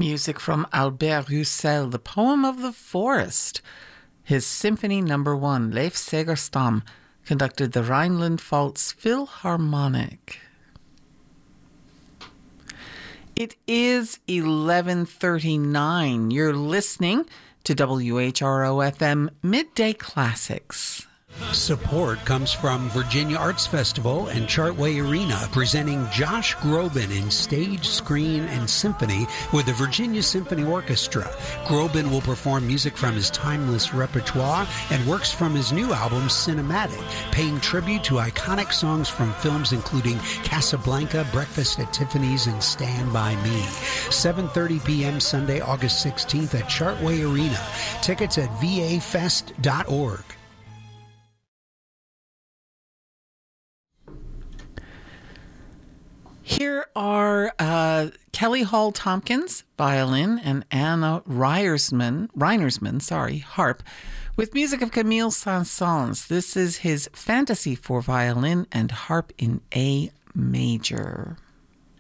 Music from Albert Roussel, The Poem of the Forest. His Symphony No. 1, Leif Segerstam, conducted the Rhineland-Pfalz Philharmonic. It is 11:39. You're listening to WHRO-FM Midday Classics. Support comes from Virginia Arts Festival and Chartway Arena, presenting Josh Groban in stage, screen, and symphony with the Virginia Symphony Orchestra. Groban will perform music from his timeless repertoire and works from his new album, Cinematic, paying tribute to iconic songs from films including Casablanca, Breakfast at Tiffany's, and Stand By Me. 7:30 p.m. Sunday, August 16th at Chartway Arena. Tickets at vafest.org. Here are Kelly Hall Tompkins, violin, and Anna Reinersman, harp, with music of Camille Saint-Saëns. This is his Fantasy for Violin and Harp in A major.